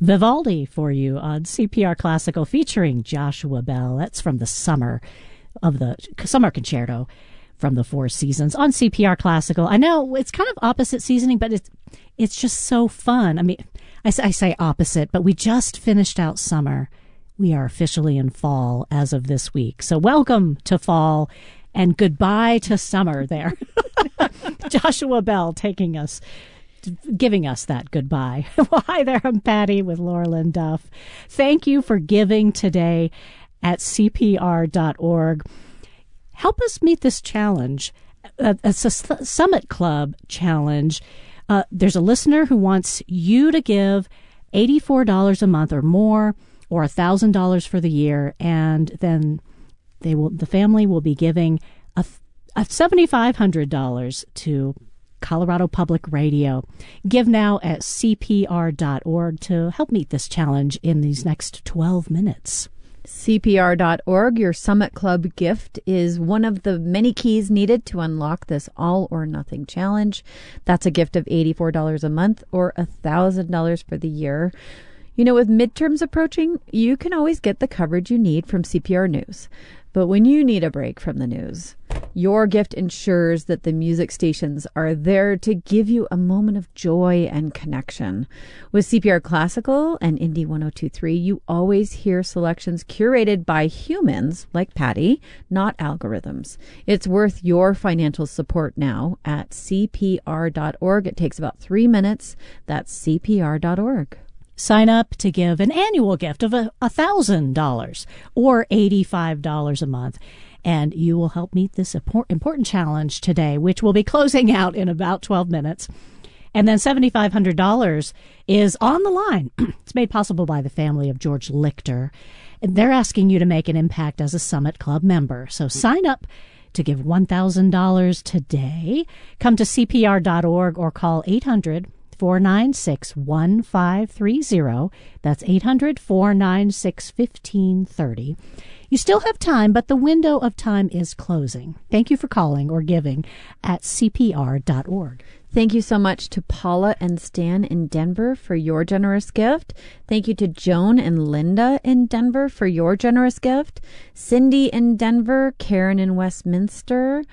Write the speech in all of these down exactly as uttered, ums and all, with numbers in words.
Vivaldi for you on C P R Classical featuring Joshua Bell. That's from the summer of the Summer Concerto from the Four Seasons on C P R Classical. I know it's kind of opposite seasoning, but it's it's just so fun. I mean, I say, I say opposite, but we just finished out summer. We are officially in fall as of this week. So welcome to fall and goodbye to summer there. Joshua Bell taking us giving us that goodbye. Well, hi there, I'm Patty with Laura Lynn Duff. Thank you for giving today at C P R dot org. Help us meet this challenge. Uh, it's a Summit Club challenge. Uh, there's a listener who wants you to give eighty-four dollars a month or more, or one thousand dollars for the year, and then they will. the family will be giving a, a seven thousand five hundred dollars to Colorado Public Radio. Give now at C P R dot org to help meet this challenge in these next twelve minutes. C P R dot org, your Summit Club gift, is one of the many keys needed to unlock this all or nothing challenge. That's a gift of eighty-four dollars a month or one thousand dollars for the year. You know, with midterms approaching, you can always get the coverage you need from C P R News. But when you need a break from the news, your gift ensures that the music stations are there to give you a moment of joy and connection. With C P R Classical and Indie one oh two point three, you always hear selections curated by humans like Patty, not algorithms. It's worth your financial support now at C P R dot org. It takes about three minutes. That's C P R dot org. Sign up to give an annual gift of one thousand dollars or eighty-five dollars a month, and you will help meet this important challenge today, which will be closing out in about twelve minutes. And then seven thousand five hundred dollars is on the line. It's made possible by the family of George Lichter, and they're asking you to make an impact as a Summit Club member. So sign up to give one thousand dollars today. Come to C P R dot org or call eight hundred, four nine six, one five three zero. That's eight hundred, four nine six, one five three zero. You still have time, but the window of time is closing. Thank you for calling or giving at C P R dot org. Thank you so much to Paula and Stan in Denver for your generous gift. Thank you to Joan and Linda in Denver for your generous gift. Cindy in Denver, Karen in Westminster,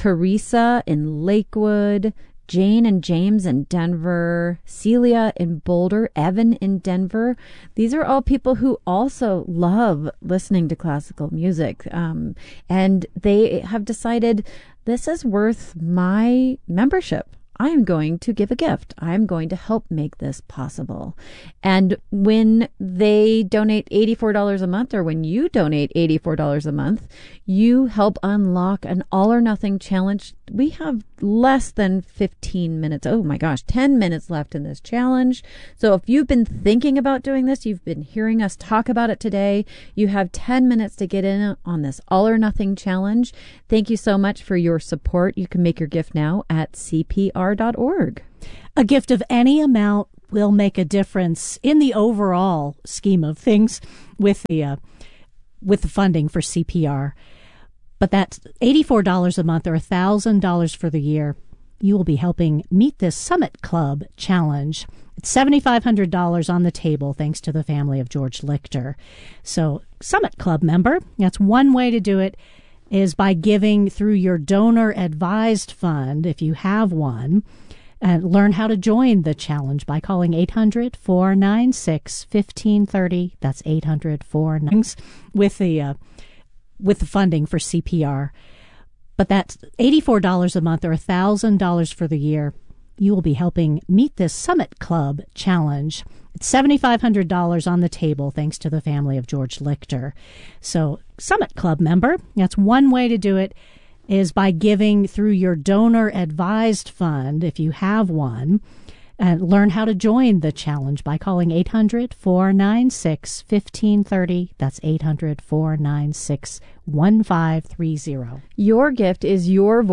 Teresa in Lakewood, Jane and James in Denver, Celia in Boulder, Evan in Denver. These are all people who also love listening to classical music. Um, and they have decided this is worth my membership. I am going to give a gift. I am going to help make this possible. And when they donate eighty-four dollars a month, or when you donate eighty-four dollars a month, you help unlock an all or nothing challenge. We have less than fifteen minutes. Oh my gosh, ten minutes left in this challenge. So if you've been thinking about doing this, you've been hearing us talk about it today, you have ten minutes to get in on this all or nothing challenge. Thank you so much for your support. You can make your gift now at C P R dot org. A gift of any amount will make a difference in the overall scheme of things with the uh, with the funding for C P R. But that's eighty-four dollars a month or one thousand dollars for the year. You will be helping meet this Summit Club challenge. It's seven thousand five hundred dollars on the table thanks to the family of George Lichter. So Summit Club member, that's one way to do it, is by giving through your donor advised fund, if you have one, and learn how to join the challenge by calling eight hundred, four nine six, one five three zero. That's eight hundred, four nine six with the uh, with the funding for C P R. But that's eighty-four dollars a month or one thousand dollars for the year. You will be helping meet this Summit Club challenge. It's seven thousand five hundred dollars on the table thanks to the family of George Lichter. So Summit Club member, that's one way to do it, is by giving through your donor advised fund, if you have one, and learn how to join the challenge by calling eight hundred, four nine six, one five three zero. That's eight hundred, four nine six, one five three zero. Your gift is your voice.